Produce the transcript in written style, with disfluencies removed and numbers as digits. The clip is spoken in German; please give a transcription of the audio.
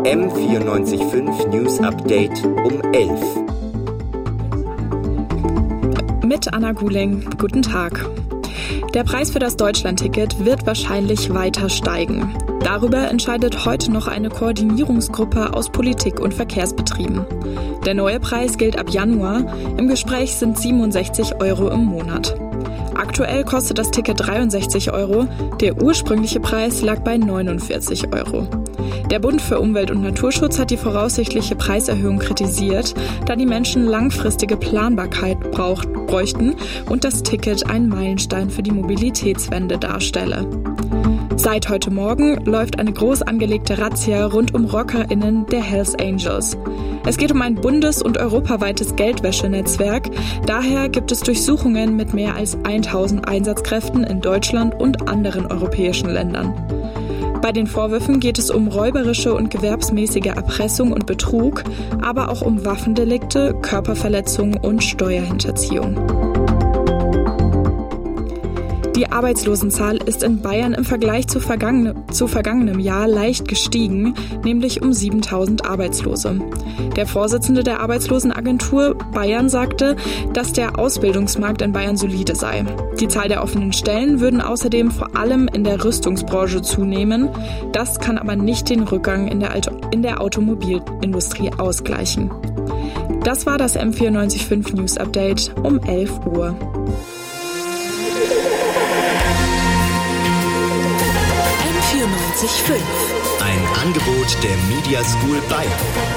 M94.5 News Update um 11. Mit Anna Guling. Guten Tag. Der Preis für das Deutschlandticket wird wahrscheinlich weiter steigen. Darüber entscheidet heute noch eine Koordinierungsgruppe aus Politik und Verkehrsbetrieben. Der neue Preis gilt ab Januar. Im Gespräch sind 67 € im Monat. Aktuell kostet das Ticket 63 €. Der ursprüngliche Preis lag bei 49 €. Der Bund für Umwelt und Naturschutz hat die voraussichtliche Preiserhöhung kritisiert, da die Menschen langfristige Planbarkeit bräuchten und das Ticket ein Meilenstein für die Mobilitätswende darstelle. Seit heute Morgen läuft eine groß angelegte Razzia rund um RockerInnen der Hells Angels. Es geht um ein bundes- und europaweites Geldwäschenetzwerk. Daher gibt es Durchsuchungen mit mehr als 1000 Einsatzkräften in Deutschland und anderen europäischen Ländern. Bei den Vorwürfen geht es um räuberische und gewerbsmäßige Erpressung und Betrug, aber auch um Waffendelikte, Körperverletzung und Steuerhinterziehung. Die Arbeitslosenzahl ist in Bayern im Vergleich zu vergangenem Jahr leicht gestiegen, nämlich um 7000 Arbeitslose. Der Vorsitzende der Arbeitslosenagentur Bayern sagte, dass der Ausbildungsmarkt in Bayern solide sei. Die Zahl der offenen Stellen würden außerdem vor allem in der Rüstungsbranche zunehmen. Das kann aber nicht den Rückgang in der Automobilindustrie ausgleichen. Das war das M94.5 News Update um 11 Uhr. Ein Angebot der Media School Bayern.